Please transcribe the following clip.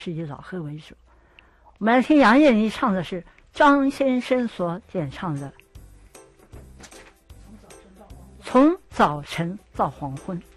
是以老贺为主。我们来听杨燕妮唱的是张先生所演唱的《从早晨到黄昏》。